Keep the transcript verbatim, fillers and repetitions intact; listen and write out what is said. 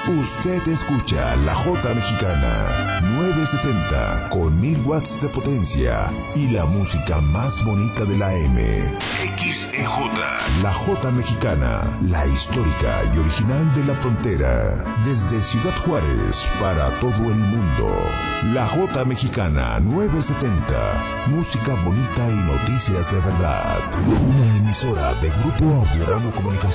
Usted escucha La Jota Mexicana novecientos setenta con mil watts de potencia y la música más bonita de la M. X E J. La Jota Mexicana, la histórica y original de la frontera. Desde Ciudad Juárez para todo el mundo. La Jota Mexicana novecientos setenta. Música bonita y noticias de verdad. Una emisora de Grupo Audio Ramo Comunicación.